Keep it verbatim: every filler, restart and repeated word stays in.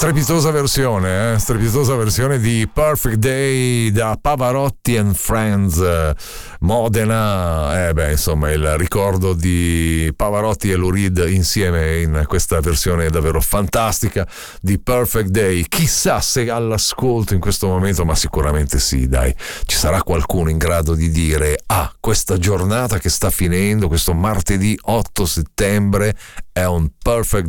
Strepitosa versione, eh? strepitosa versione di Perfect Day da Pavarotti and Friends, Modena. Eh beh, insomma, il ricordo di Pavarotti e Lou Reed insieme in questa versione davvero fantastica di Perfect Day. Chissà se all'ascolto in questo momento, ma sicuramente sì, dai, ci sarà qualcuno in grado di dire: ah, questa giornata che sta finendo, questo martedì otto settembre, è un perfect